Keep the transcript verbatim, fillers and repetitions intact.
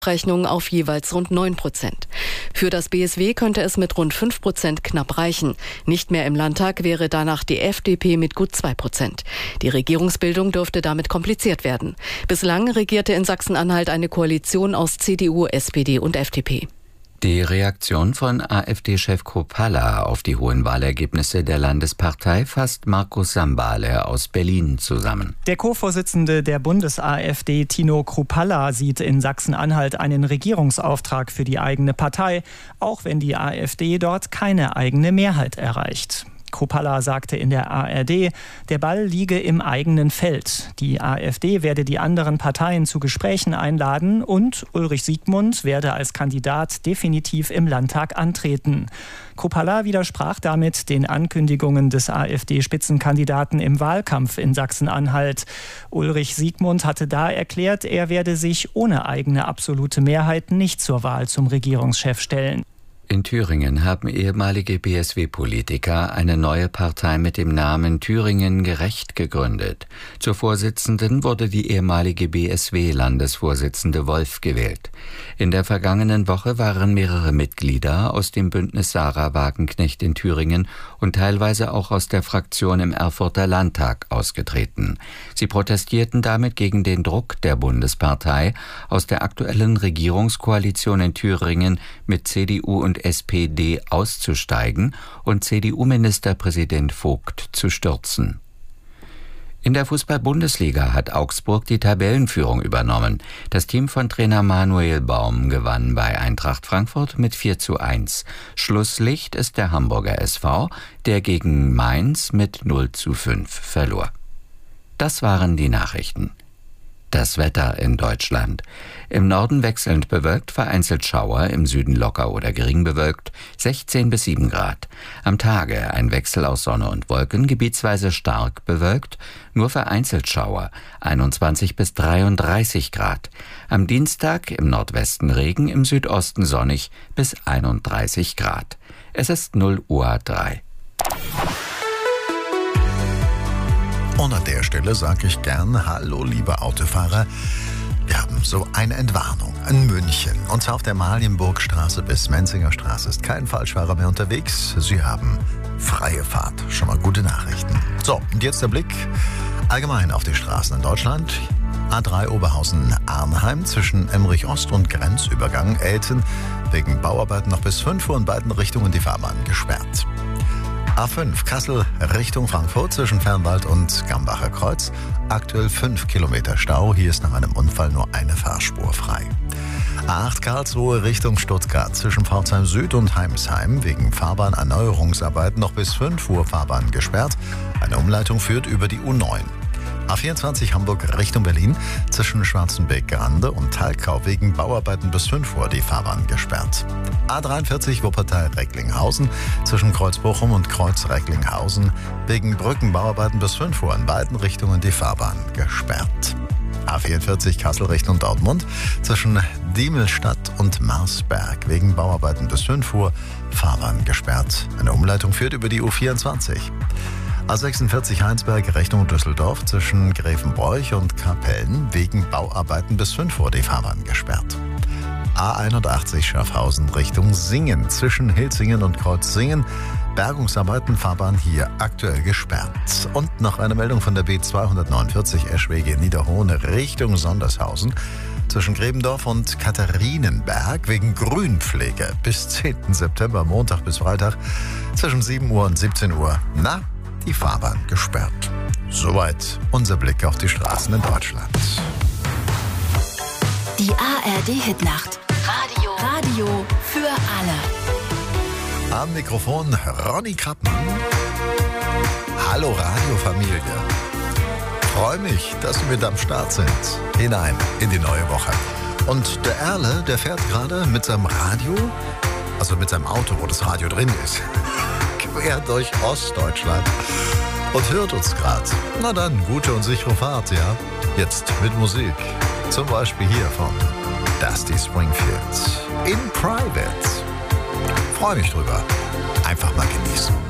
Rechnung auf jeweils rund neun Prozent. Für das B S W könnte es mit rund fünf Prozent knapp reichen. Nicht mehr im Landtag wäre danach die F D P mit gut zwei Prozent. Die Regierungsbildung dürfte damit kompliziert werden. Bislang regierte in Sachsen-Anhalt eine Koalition aus C D U, S P D und F D P. Die Reaktion von AfD-Chef Kruppalla auf die hohen Wahlergebnisse der Landespartei fasst Markus Sambale aus Berlin zusammen. Der Co-Vorsitzende der Bundes-AfD, Tino Kruppalla, sieht in Sachsen-Anhalt einen Regierungsauftrag für die eigene Partei, auch wenn die AfD dort keine eigene Mehrheit erreicht. Kruppalla sagte in der A R D, der Ball liege im eigenen Feld. Die AfD werde die anderen Parteien zu Gesprächen einladen und Ulrich Siegmund werde als Kandidat definitiv im Landtag antreten. Kruppalla widersprach damit den Ankündigungen des AfD-Spitzenkandidaten im Wahlkampf in Sachsen-Anhalt. Ulrich Siegmund hatte da erklärt, er werde sich ohne eigene absolute Mehrheit nicht zur Wahl zum Regierungschef stellen. In Thüringen haben ehemalige B S W-Politiker eine neue Partei mit dem Namen Thüringen gerecht gegründet. Zur Vorsitzenden wurde die ehemalige B S W-Landesvorsitzende Wolf gewählt. In der vergangenen Woche waren mehrere Mitglieder aus dem Bündnis Sarah Wagenknecht in Thüringen und teilweise auch aus der Fraktion im Erfurter Landtag ausgetreten. Sie protestierten damit gegen den Druck der Bundespartei, aus der aktuellen Regierungskoalition in Thüringen mit C D U und S P D auszusteigen und C D U-Ministerpräsident Vogt zu stürzen. In der Fußball-Bundesliga hat Augsburg die Tabellenführung übernommen. Das Team von Trainer Manuel Baum gewann bei Eintracht Frankfurt mit vier zu eins. Schlusslicht ist der Hamburger S V, der gegen Mainz mit null zu fünf verlor. Das waren die Nachrichten. Das Wetter in Deutschland. Im Norden wechselnd bewölkt, vereinzelt Schauer, im Süden locker oder gering bewölkt, sechzehn bis sieben Grad. Am Tage ein Wechsel aus Sonne und Wolken, gebietsweise stark bewölkt, nur vereinzelt Schauer, einundzwanzig bis dreiunddreißig Grad. Am Dienstag im Nordwesten Regen, im Südosten sonnig bis einunddreißig Grad. Es ist null Uhr drei. Und an der Stelle sage ich gern, hallo liebe Autofahrer, wir haben so eine Entwarnung in München. Und zwar auf der Malienburgstraße bis Menzinger Straße ist kein Falschfahrer mehr unterwegs. Sie haben freie Fahrt. Schon mal gute Nachrichten. So, und jetzt der Blick allgemein auf die Straßen in Deutschland. A drei Oberhausen-Arnheim zwischen Emmerich Ost und Grenzübergang Elten wegen Bauarbeiten noch bis fünf Uhr in beiden Richtungen die Fahrbahn gesperrt. A fünf Kassel Richtung Frankfurt zwischen Fernwald und Gambacher Kreuz. Aktuell fünf Kilometer Stau. Hier ist nach einem Unfall nur eine Fahrspur frei. A acht Karlsruhe Richtung Stuttgart zwischen Pforzheim Süd und Heimsheim wegen Fahrbahnerneuerungsarbeiten noch bis fünf Uhr Fahrbahn gesperrt. Eine Umleitung führt über die U neun. A vierundzwanzig Hamburg Richtung Berlin zwischen Schwarzenbeck-Grande und Thalkau wegen Bauarbeiten bis fünf Uhr die Fahrbahn gesperrt. A dreiundvierzig Wuppertal-Recklinghausen zwischen Kreuz-Bochum und Kreuz-Recklinghausen wegen Brückenbauarbeiten bis fünf Uhr in beiden Richtungen die Fahrbahn gesperrt. A vierundvierzig Kassel Richtung Dortmund zwischen Diemelstadt und Marsberg wegen Bauarbeiten bis fünf Uhr Fahrbahn gesperrt. Eine Umleitung führt über die U vierundzwanzig. A sechsundvierzig Heinsberg Richtung Düsseldorf zwischen Grevenbroich und Kapellen wegen Bauarbeiten bis fünf Uhr die Fahrbahn gesperrt. A einundachtzig Schaffhausen Richtung Singen zwischen Hilzingen und Kreuzsingen. Bergungsarbeiten, Fahrbahn hier aktuell gesperrt. Und noch eine Meldung von der B zweihundertneunundvierzig Eschwege Niederhohne Richtung Sondershausen zwischen Grebendorf und Katharinenberg wegen Grünpflege bis zehnten September, Montag bis Freitag zwischen sieben Uhr und siebzehn Uhr. Na, die Fahrbahn gesperrt. Soweit unser Blick auf die Straßen in Deutschland. Die A R D-Hitnacht. Radio. Radio für alle. Am Mikrofon Ronny Krappmann. Hallo Radiofamilie. Freue mich, dass Sie mit am Start sind. Hinein in die neue Woche. Und der Erle, der fährt gerade mit seinem Radio, also mit seinem Auto, wo das Radio drin ist, quer durch Ostdeutschland und hört uns gerade. Na dann, gute und sichere Fahrt, ja? Jetzt mit Musik. Zum Beispiel hier von Dusty Springfield in Private. Freue mich drüber. Einfach mal genießen.